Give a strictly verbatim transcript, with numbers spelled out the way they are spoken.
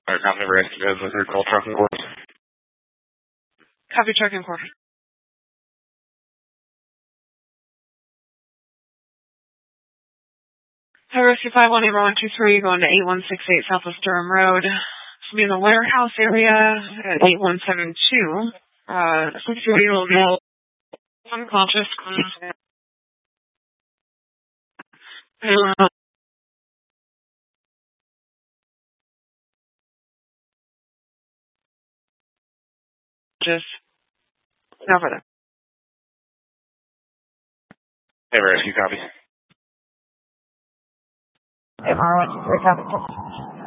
Our company rescue guys with their call truck and course. Copy truck and course. Hi, Rescue five one eight one two three, going to eight one six eight Southwest Durham Road. This will be in the warehouse area at eight one seven two. Uh, sixty-year-old male, unconscious. Uh, just, no further. Hey, rescue copy. eight one two three, copy.